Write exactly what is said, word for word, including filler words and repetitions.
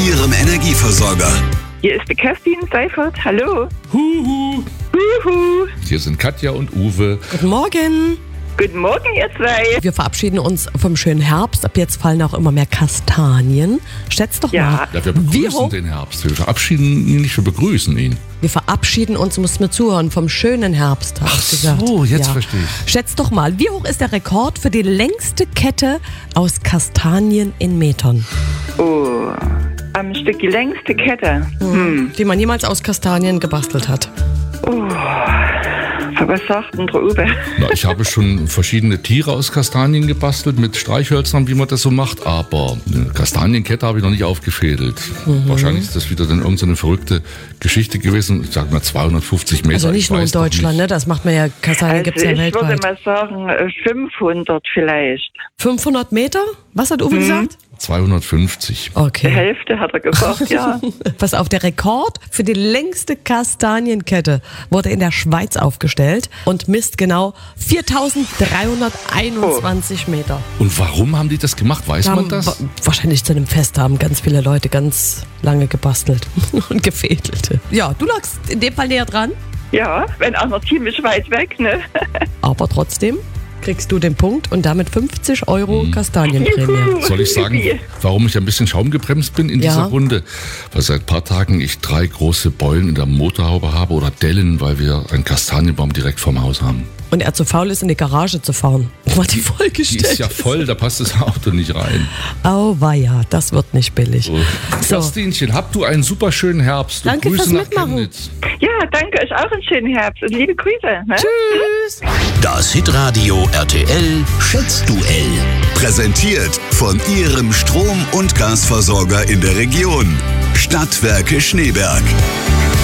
Ihrem Energieversorger. Hier ist die Kerstin Seifert. Hallo. Huhu. Huhu. Hier sind Katja und Uwe. Guten Morgen. Guten Morgen, ihr zwei. Wir verabschieden uns vom schönen Herbst. Ab jetzt fallen auch immer mehr Kastanien. Schätzt doch Ja. mal. Ja, wir wie begrüßen hoch? den Herbst. Wir verabschieden ihn nicht, wir begrüßen ihn. Wir verabschieden uns, musst mir zuhören, vom schönen Herbst. hab Ach ich gesagt. so, jetzt verstehe ich. Schätzt doch mal, wie hoch ist der Rekord für die längste Kette aus Kastanien in Metern? Oh, am Stück die längste Kette. Hm. Die man jemals aus Kastanien gebastelt hat. Was sagt denn der Uwe? Na, ich habe schon verschiedene Tiere aus Kastanien gebastelt, mit Streichhölzern, wie man das so macht, aber eine Kastanienkette habe ich noch nicht aufgefädelt. Mhm. Wahrscheinlich ist das wieder dann irgendeine verrückte Geschichte gewesen. Ich sage mal zweihundertfünfzig Meter. Also nicht ich nur in weiß doch Deutschland, nicht. ne? Das macht man ja, Kastanien Also gibt es ja ich würde weltweit. mal sagen äh, fünfhundert vielleicht. fünfhundert Meter? Was hat Uwe gesagt? zweihundertfünfzig. Die Okay. Hälfte hat er gesagt, ja. Pass auf, der Rekord für die längste Kastanienkette wurde in der Schweiz aufgestellt und misst genau viertausenddreihunderteinundzwanzig Meter. Und warum haben die das gemacht? Weiß Da man haben das? wa- Wahrscheinlich zu einem Fest haben ganz viele Leute ganz lange gebastelt und gefädelt. Ja, du lagst in dem Fall näher dran, Ja, wenn auch noch ziemlich weit weg, ne? aber trotzdem kriegst du den Punkt und damit fünfzig Euro Kastanienprämie. Juhu. Soll ich sagen, warum ich ein bisschen schaumgebremst bin in Ja. dieser Runde? Weil seit ein paar Tagen ich drei große Beulen in der Motorhaube habe oder Dellen, weil wir einen Kastanienbaum direkt vorm Haus haben. Und er zu faul ist, in die Garage zu fahren, weil die Die vollgestellt ist ja voll, da passt das Auto nicht rein. Auweia, das wird nicht billig. So. So. Kerstinchen, habt du einen super schönen Herbst. Und Danke Grüße fürs nach Mitmachen. Chemnitz. Ja, danke euch auch einen schönen Herbst und liebe Grüße. Ne? Tschüss. Das Hitradio R T L Schätzduell. Präsentiert von Ihrem Strom- und Gasversorger in der Region. Stadtwerke Schneeberg.